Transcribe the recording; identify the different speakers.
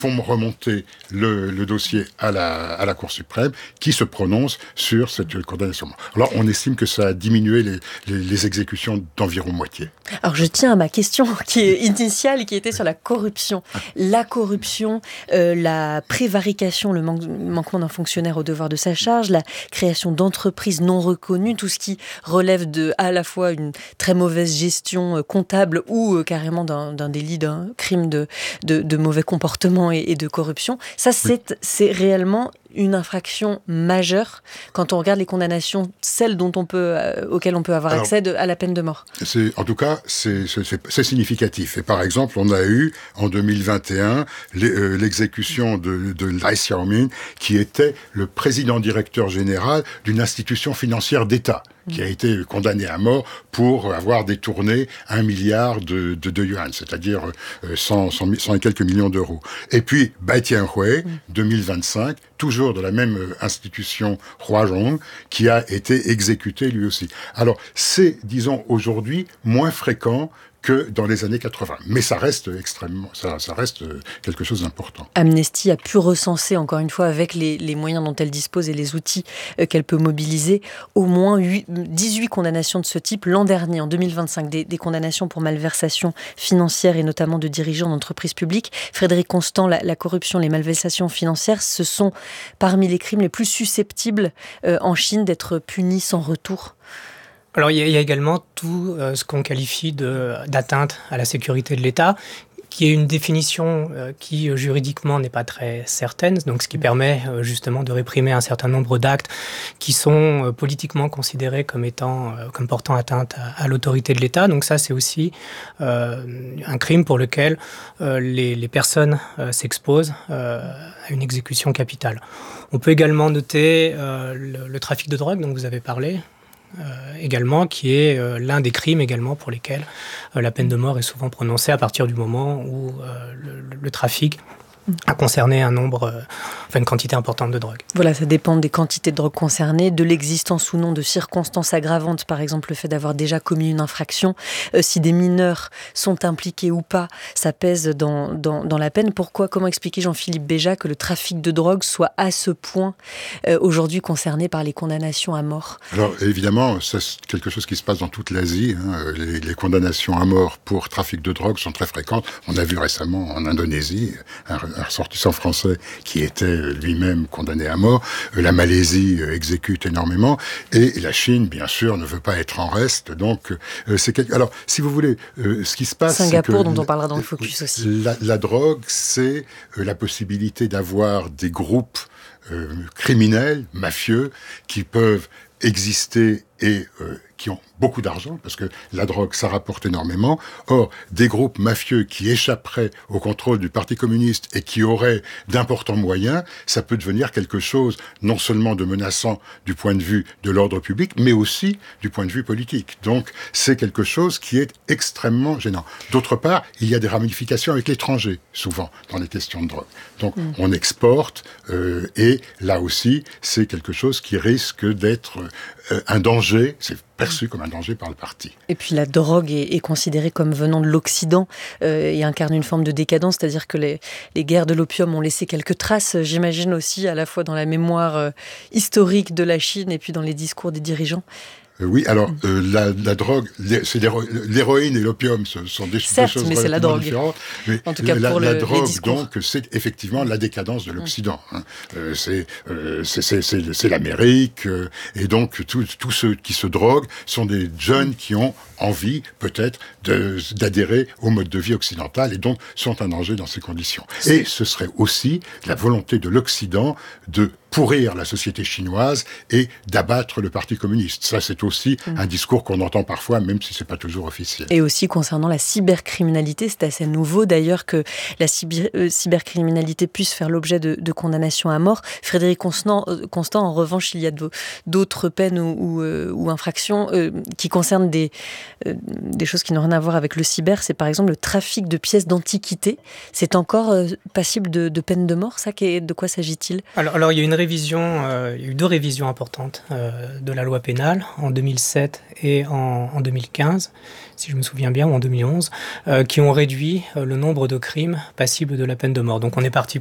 Speaker 1: font remonter le dossier à la Cour suprême, qui se prononce sur cette condamnation. Alors, on estime que ça a diminué les exécutions d'environ moitié.
Speaker 2: Alors, je tiens à ma question qui est initiale, qui était sur la corruption. La corruption, la prévarication, le manquement d'un fonctionnaire au devoir de sa charge, la création d'entreprises non reconnues, tout ce qui relève à la fois une très mauvaise gestion comptable ou carrément d'un délit, d'un crime de mauvais comportement et de corruption. Ça, c'est réellement une infraction majeure quand on regarde les condamnations, celles auxquelles on peut avoir accès à la peine de mort.
Speaker 1: En tout cas, c'est significatif. Et par exemple, on a eu en 2021 l'exécution de Lai Xiaoming, qui était le président-directeur général d'une institution financière d'État, qui a été condamné à mort pour avoir détourné 1 milliard de yuan, c'est-à-dire 100 et quelques millions d'euros. Et puis, Bai Tianhui, 2025, toujours de la même institution Huazhong, qui a été exécuté lui aussi. Alors, c'est, disons, aujourd'hui, moins fréquent que dans les années 80. Mais ça reste ça reste quelque chose d'important.
Speaker 2: Amnesty a pu recenser, encore une fois, avec les moyens dont elle dispose et les outils qu'elle peut mobiliser, au moins 18 condamnations de ce type l'an dernier, en 2025, des condamnations pour malversation financière et notamment de dirigeants d'entreprises publiques. Frédéric Constant, la corruption, les malversations financières, ce sont parmi les crimes les plus susceptibles en Chine d'être punis sans retour.
Speaker 3: Alors, il y a également tout ce qu'on qualifie d'atteinte à la sécurité de l'État, qui est une définition qui juridiquement n'est pas très certaine, donc ce qui permet justement de réprimer un certain nombre d'actes qui sont politiquement considérés comme portant atteinte à l'autorité de l'État. Donc ça, c'est aussi un crime pour lequel les personnes s'exposent à une exécution capitale. On peut également noter le trafic de drogue dont vous avez parlé. Également, qui est l'un des crimes également pour lesquels la peine de mort est souvent prononcée à partir du moment où le trafic a concerné une quantité importante de drogue.
Speaker 2: Voilà, ça dépend des quantités de drogue concernées, de l'existence ou non de circonstances aggravantes, par exemple le fait d'avoir déjà commis une infraction. Si des mineurs sont impliqués ou pas, ça pèse dans la peine. Comment expliquer, Jean-Philippe Béja, que le trafic de drogue soit à ce point aujourd'hui concerné par les condamnations à mort? Alors
Speaker 1: évidemment, c'est quelque chose qui se passe dans toute l'Asie. Les condamnations à mort pour trafic de drogue sont très fréquentes. On a vu récemment en Indonésie un ressortissant français qui était lui-même condamné à mort. La Malaisie exécute énormément. Et la Chine, bien sûr, ne veut pas être en reste. Donc, Alors, si vous voulez, ce qui se passe...
Speaker 2: Singapour, dont on parlera dans le focus aussi.
Speaker 1: La drogue, c'est la possibilité d'avoir des groupes criminels, mafieux, qui peuvent exister et qui ont beaucoup d'argent, parce que la drogue, ça rapporte énormément. Or, des groupes mafieux qui échapperaient au contrôle du Parti communiste et qui auraient d'importants moyens, ça peut devenir quelque chose non seulement de menaçant du point de vue de l'ordre public, mais aussi du point de vue politique. Donc, c'est quelque chose qui est extrêmement gênant. D'autre part, il y a des ramifications avec l'étranger, souvent, dans les questions de drogue. Donc, on exporte, et là aussi, c'est quelque chose qui risque d'être un danger, c'est perçu comme un danger par le parti.
Speaker 2: Et puis la drogue est considérée comme venant de l'Occident et incarne une forme de décadence, c'est-à-dire que les guerres de l'opium ont laissé quelques traces, j'imagine aussi, à la fois dans la mémoire historique de la Chine et puis dans les discours des dirigeants.
Speaker 1: Oui, alors la drogue, l'héroïne et l'opium sont des choses relativement différentes. Mais en tout cas, pour la drogue, donc, c'est effectivement la décadence de l'Occident. C'est l'Amérique, et donc tous ceux qui se droguent sont des jeunes qui ont envie, peut-être, d'adhérer au mode de vie occidental, et donc sont un danger dans ces conditions. Et ce serait aussi la volonté de l'Occident de pourrir la société chinoise et d'abattre le Parti communiste. Ça, c'est aussi un discours qu'on entend parfois, même si c'est pas toujours officiel.
Speaker 2: Et aussi concernant la cybercriminalité, c'est assez nouveau d'ailleurs que la cybercriminalité puisse faire l'objet de condamnations à mort. Frédéric Constant, en revanche, il y a d'autres peines ou infractions qui concernent des choses qui n'ont rien à voir avec le cyber. C'est par exemple le trafic de pièces d'antiquité. C'est encore passible de peine de mort, ça? De quoi s'agit-il?
Speaker 3: Alors, il y a une il y a eu deux révisions importantes de la loi pénale, en 2007 et en 2015, si je me souviens bien, ou en 2011, qui ont réduit le nombre de crimes passibles de la peine de mort. Donc on est parti